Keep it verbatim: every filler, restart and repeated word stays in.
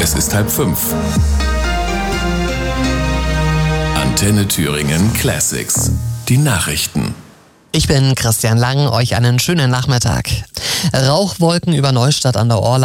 Es ist halb fünf. Antenne Thüringen Classics. Die Nachrichten. Ich bin Christian Lang, euch einen schönen Nachmittag. Rauchwolken über Neustadt an der Orla.